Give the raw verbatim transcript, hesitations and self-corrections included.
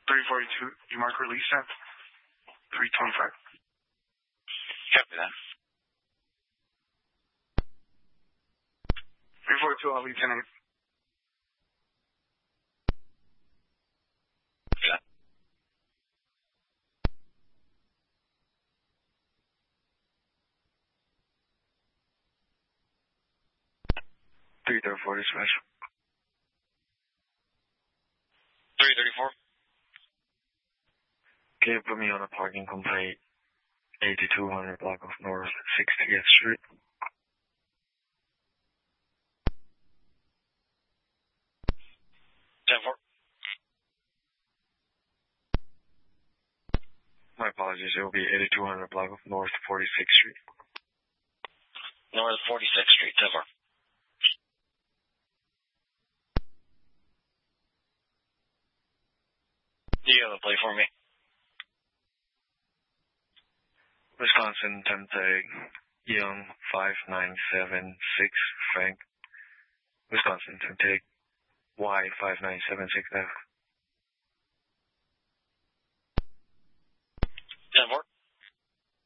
three forty-two, you mark release at three twenty-five. Copy that. three forty-two, I'll be ten eight. Yeah. three thirty-four, dispatch. three thirty-four. Can you put me on a parking complaint, eighty-two hundred block of North sixtieth Street? ten four. My apologies, it will be eighty-two hundred block of North forty-sixth Street. North forty-sixth Street, ten four. Do you have a play for me? Wisconsin, Temtag, Young, five nine seven six, Frank. Wisconsin, Temtag, Y five nine seven six F.